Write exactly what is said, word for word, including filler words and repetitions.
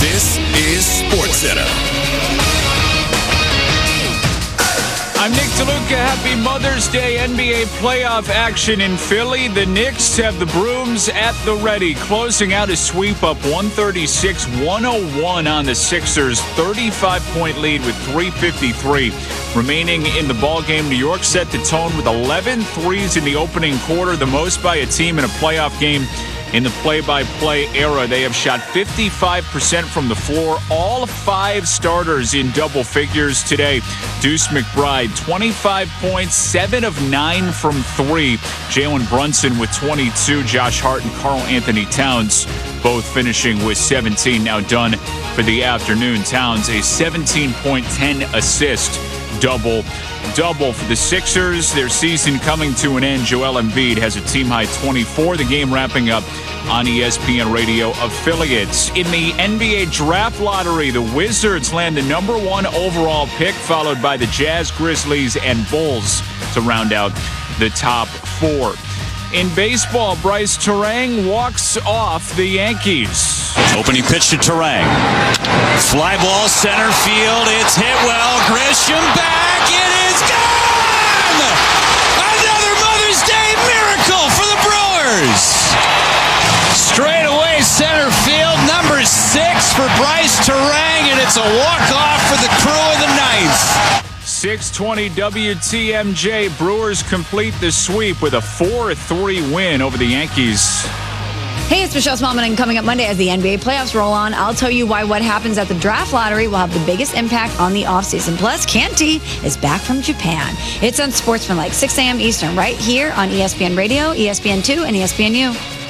This is SportsCenter. I'm Nick DeLuca. Happy Mother's Day. N B A playoff action in Philly. The Knicks have the brooms at the ready, closing out a sweep up one thirty-six one oh one on the Sixers. thirty-five point lead with three fifty-three remaining in the ballgame. New York set the tone with eleven threes in the opening quarter, the most by a team in a playoff game. In the play-by-play era, they have shot fifty-five percent from the floor. All five starters in double figures today. Deuce McBride, twenty-five points, seven of nine from three. Jalen Brunson with twenty-two. Josh Hart and Karl Anthony Towns both finishing with seventeen. Now done for the afternoon. Towns, a seventeen point, ten assist double. Double for the Sixers. Their season coming to an end. Joel Embiid has a team-high twenty-four. The game wrapping up on E S P N Radio affiliates. In the N B A draft lottery, the Wizards land the number one overall pick, followed by the Jazz, Grizzlies, and Bulls to round out the top four. In baseball, Bryce Turang walks off the Yankees. Opening pitch to Turang. Fly ball center field. It's hit well. Grisham back. It is gone! Another Mother's Day miracle for the Brewers. Straight away center field. Number six for Bryce Turang, and it's a walk-off for the crew of the ninth. six twenty W T M J. Brewers complete the sweep with a four three win over the Yankees. Hey, it's Michelle Smallman, and coming up Monday as the N B A playoffs roll on, I'll tell you why what happens at the draft lottery will have the biggest impact on the offseason. Plus, Canty is back from Japan. It's on Sportsmanlike, six a.m. Eastern, right here on E S P N Radio, E S P N two, and E S P N U.